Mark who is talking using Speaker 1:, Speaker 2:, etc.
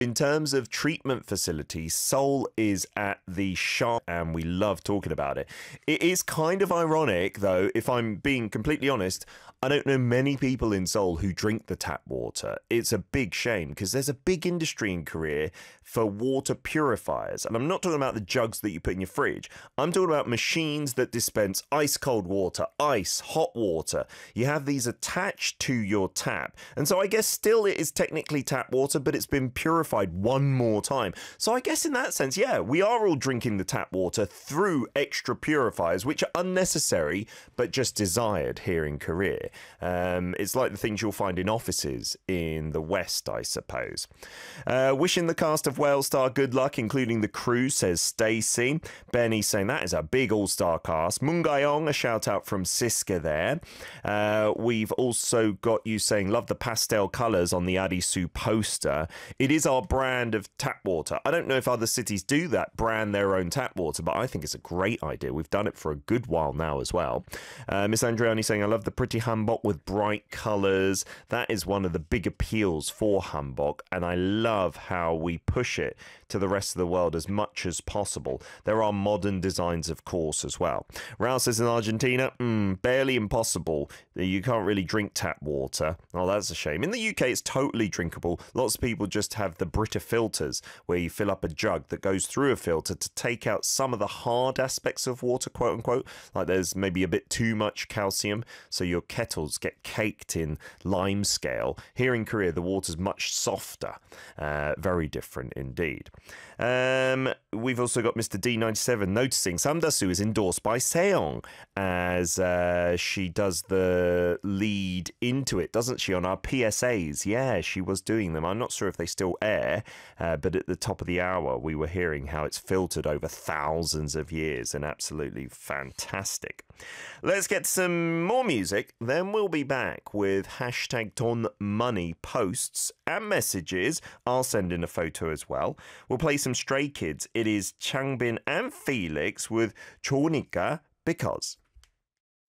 Speaker 1: In terms of treatment facilities, Seoul is at the sharp, and we love talking about it. It is kind of ironic, though, if I'm being completely honest, I don't know many people in Seoul who drink the tap water. It's a big shame because there's a big industry in Korea for water purifiers. And I'm not talking about the jugs that you put in your fridge. I'm talking about machines that dispense ice cold water, ice, hot water. You have these attached to your tap. And so I guess still it is technically tap water, but it's been purified one more time. So I guess in that sense, yeah, we are all drinking the tap water through extra purifiers, which are unnecessary, but just desired here in Korea. It's like the things you'll find in offices in the West, I suppose. Wishing the cast of Whale Star good luck, including the crew, says Stacey. Benny saying that is a big all-star cast. Moon Ga-young, a shout out from Siska there. We've also got you saying, love the pastel colours on the Adisu poster. It is our brand of tap water. I don't know if other cities do that, brand their own tap water, but I think it's a great idea. We've done it for a good while now as well. Miss Andriani saying, I love the pretty hanbok with bright colours. That is one of the big appeals for hanbok, and I love how we push it to the rest of the world as much as possible. There are modern designs, of course, as well. Rao says in Argentina, barely impossible. You can't really drink tap water. Oh, that's a shame. In the UK, it's totally drinkable. Lots of people just have the Brita filters, where you fill up a jug that goes through a filter to take out some of the hard aspects of water, quote unquote. Like there's maybe a bit too much calcium, so your kettles get caked in lime scale. Here in Korea, the water's much softer. Very different indeed. We've also got Mr. D97 noticing Samdasu is endorsed by Seong as she does the lead into it, doesn't she, on our PSAs? Yeah, she was doing them. I'm not sure if they still air, but at the top of the hour, we were hearing how it's filtered over thousands of years and absolutely fantastic. Let's get some more music, then we'll be back with hashtag Ton Money posts and messages. I'll send in a photo as well. We'll play some Stray Kids. It is Changbin and Felix with 좋으니까 because.